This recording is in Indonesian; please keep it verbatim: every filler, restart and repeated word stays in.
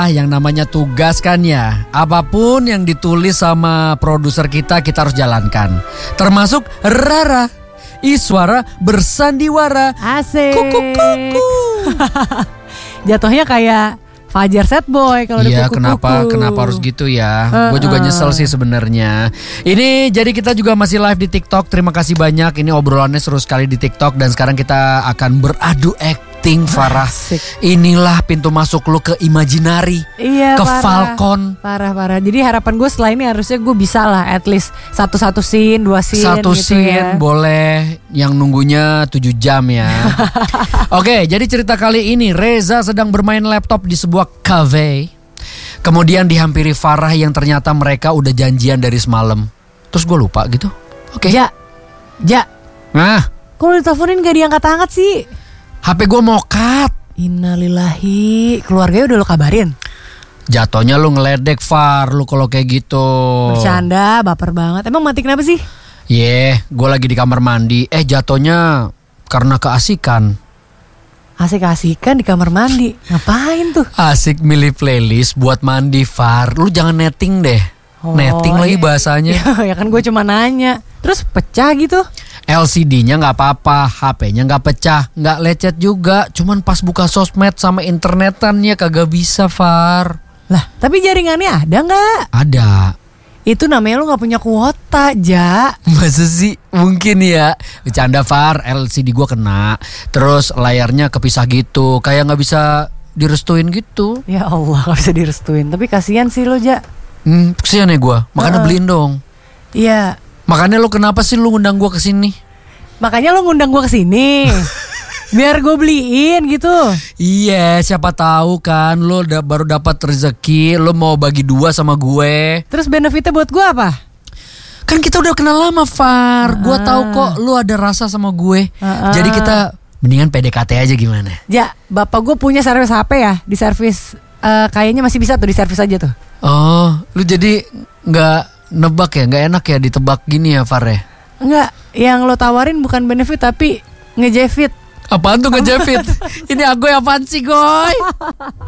Farah, yang namanya tugas kan ya. Apapun yang ditulis sama produser kita, kita harus jalankan. Termasuk Rara, Iswara bersandiwara. Asik. Kuku kuku. Jatuhnya kayak Fajar Set Boy kalau Iya, ada kuku-kuku. kenapa kenapa harus gitu ya? Uh, Gue juga uh. nyesel sih sebenarnya. Ini jadi kita juga masih live di TikTok. Terima kasih banyak. Ini obrolannya seru sekali di TikTok dan sekarang kita akan beradu acting, Farah. Asik. Inilah pintu masuk lu ke Imaginary, Iya, ke parah. Falcon. Parah-parah. Jadi harapan gue setelah ini harusnya gue bisa lah at least satu-satu scene, dua scene Satu gitu scene ya. boleh, yang nunggunya tujuh jam ya. Oke, jadi cerita kali ini Reza sedang bermain laptop di sebuah cafe. Kemudian dihampiri Farah yang ternyata mereka udah janjian dari semalam. Terus gue lupa gitu. Oke. Ja, Ja, Nah, kalau diteleponin gak diangkat-angkat sih? H P gue mokat. Innalillahi, keluarganya udah lo kabarin? Jatuhnya lu ngeledek, Far, lu kalau kayak gitu. Bercanda, baper banget. Emang mati kenapa sih? Ye, yeah, gue lagi di kamar mandi. Eh, jatuhnya karena keasikan. Asik-asikan di kamar mandi. Ngapain tuh? Asik milih playlist buat mandi, Far. Lu jangan netting deh. Oh, Netting lagi iya. bahasanya. Ya kan gue cuma nanya. Terus pecah gitu? L C D-nya gak apa-apa, H P-nya gak pecah, gak lecet juga. Cuman pas buka sosmed sama internetannya kagak bisa, Far. Lah, tapi jaringannya ada gak? Ada. Itu namanya lu gak punya kuota, Ja. Masa sih? Mungkin ya. Bercanda, Far. L C D gua kena. Terus layarnya kepisah gitu. Kayak gak bisa direstuin gitu. Ya Allah, gak bisa direstuin. Tapi kasihan sih lo, Ja. Hmm, kesian ya gua. Makanya Uh-uh. beliin dong. Iya. Makanya lo kenapa sih lu ngundang gua kesini? Makanya lo ngundang gue kesini. Biar gue beliin gitu. Iya, siapa tahu kan lo da- baru dapat rezeki, lo mau bagi dua sama gue. Terus benefitnya buat gue apa? Kan kita udah kenal lama, Far. Gue Ah. tahu kok lo ada rasa sama gue. Ah, ah. Jadi kita mendingan P D K T aja gimana? Ja, bapak gue punya servis H P ya. Di servis eh, kayaknya masih bisa tuh di servis aja tuh. Oh, lu jadi nggak nebak ya, nggak enak ya ditebak gini ya, Far ya? Enggak, yang lo tawarin bukan benefit tapi ngejefit. Apaan tuh ngejepit? Ini aku apaan sih, Goy?